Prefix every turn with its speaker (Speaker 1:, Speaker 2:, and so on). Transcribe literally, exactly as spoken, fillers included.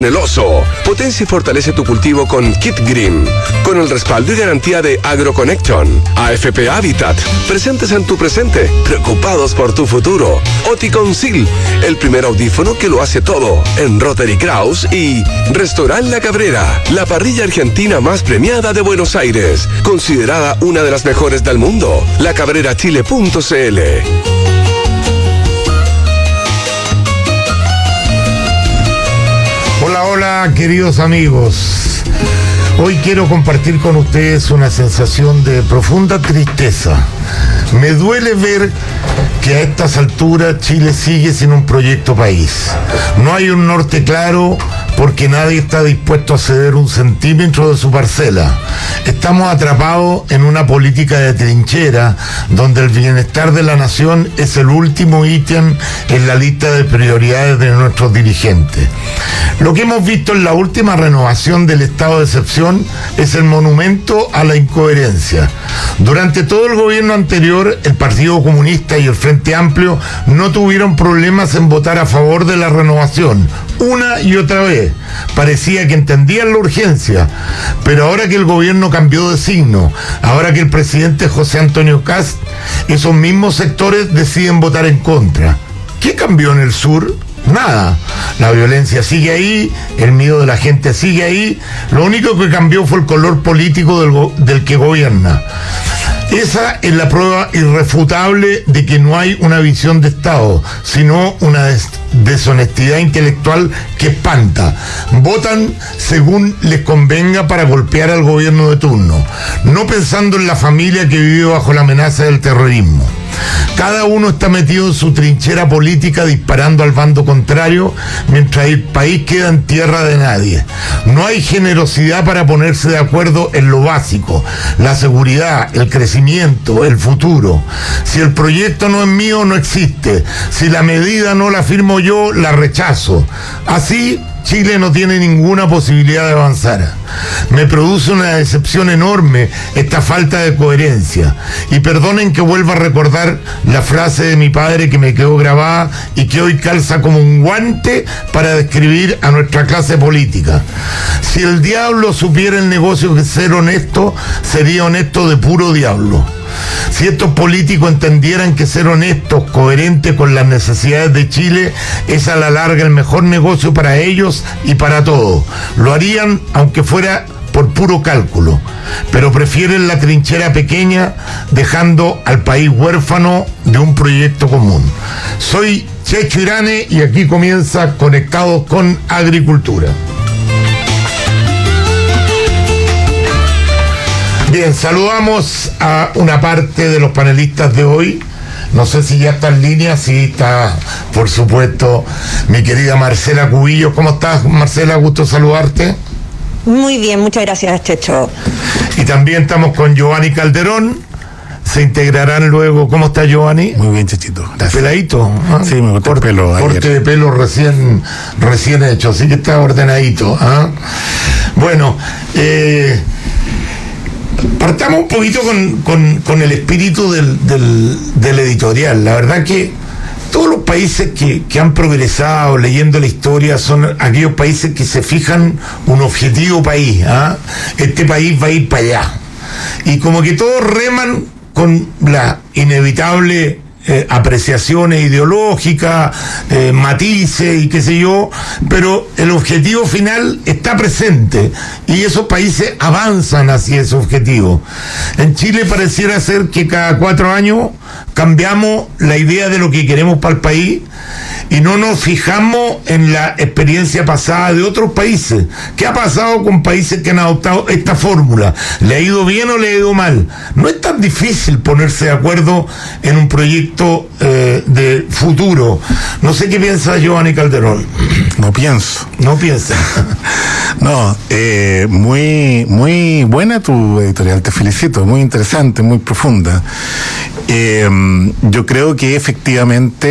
Speaker 1: El oso. Potencia y fortalece tu cultivo con Kit Green, con el respaldo y garantía de AgroConnection. A F P Habitat, presentes en tu presente, preocupados por tu futuro. Oticonsil, el primer audífono que lo hace todo, en Rotary Kraus. Y Restaurant La Cabrera, la parrilla argentina más premiada de Buenos Aires, considerada una de las mejores del mundo. la cabrera chile punto c l.
Speaker 2: Hola, hola, queridos amigos. Hoy quiero compartir con ustedes una sensación de profunda tristeza. Me duele ver que a estas alturas Chile sigue sin un proyecto país. No hay un norte claro porque nadie está dispuesto a ceder un centímetro de su parcela. Estamos atrapados en una política de trinchera donde el bienestar de la nación es el último ítem en la lista de prioridades de nuestros dirigentes. Lo que hemos visto en la última renovación del estado de excepción es el monumento a la incoherencia. Durante todo el gobierno anterior, el Partido Comunista y el Frente Amplio no tuvieron problemas en votar a favor de la renovación, una y otra vez. Parecía que entendían la urgencia, pero ahora que el gobierno cambió de signo, ahora que el presidente José Antonio Kast, esos mismos sectores deciden votar en contra. ¿Qué cambió en el sur? Nada. La violencia sigue ahí, el miedo de la gente sigue ahí. Lo único que cambió fue el color político del, go- del que gobierna. Esa es la prueba irrefutable de que no hay una visión de Estado, sino una des- deshonestidad intelectual que espanta. Votan según les convenga para golpear al gobierno de turno, no pensando en la familia que vive bajo la amenaza del terrorismo. Cada uno está metido en su trinchera política disparando al bando contrario, mientras el país queda en tierra de nadie. No hay generosidad para ponerse de acuerdo en lo básico, la seguridad, el crecimiento, el futuro. Si el proyecto no es mío, no existe. Si la medida no la firmo yo, la rechazo. Así, Chile no tiene ninguna posibilidad de avanzar. Me produce una decepción enorme esta falta de coherencia. Y perdonen que vuelva a recordar la frase de mi padre que me quedó grabada y que hoy calza como un guante para describir a nuestra clase política. Si el diablo supiera el negocio que es ser honesto, sería honesto de puro diablo. Si estos políticos entendieran que ser honestos, coherentes con las necesidades de Chile, es a la larga el mejor negocio para ellos y para todos. Lo harían aunque fuera por puro cálculo, pero prefieren la trinchera pequeña, dejando al país huérfano de un proyecto común. Soy Checho Irane y aquí comienza Conectados con Agricultura. Bien, saludamos a una parte de los panelistas de hoy. No sé si ya está en línea, sí está, por supuesto, mi querida Marcela Cubillos. ¿Cómo estás, Marcela? Gusto saludarte.
Speaker 3: Muy bien, muchas gracias, Checho.
Speaker 2: Y también estamos con Giovanni Calderón. Se integrarán luego. ¿Cómo está, Giovanni?
Speaker 4: Muy bien, Chechito. Gracias.
Speaker 2: Peladito. ¿Ah?
Speaker 4: Sí, me corté
Speaker 2: corte,
Speaker 4: el pelo ayer.
Speaker 2: Corte de pelo recién, recién hecho, así que está ordenadito. ¿Ah? Bueno, eh... partamos un poquito con, con, con el espíritu del, del, del editorial. La verdad que todos los países que, que han progresado leyendo la historia son aquellos países que se fijan un objetivo país. ¿Ah? Este país va a ir para allá. Y como que todos reman con la inevitable Eh, apreciaciones ideológicas, eh, matices y qué sé yo, pero el objetivo final está presente y esos países avanzan hacia ese objetivo. En Chile pareciera ser que cada cuatro años cambiamos la idea de lo que queremos para el país y no nos fijamos en la experiencia pasada de otros países. ¿Qué ha pasado con países que han adoptado esta fórmula? ¿Le ha ido bien o le ha ido mal? No es tan difícil ponerse de acuerdo en un proyecto eh, de futuro. No sé qué piensa Giovanni Calderón.
Speaker 4: No pienso.
Speaker 2: No piensa.
Speaker 4: No, eh, muy, muy buena tu editorial, te felicito, muy interesante, muy profunda. Eh, yo creo que efectivamente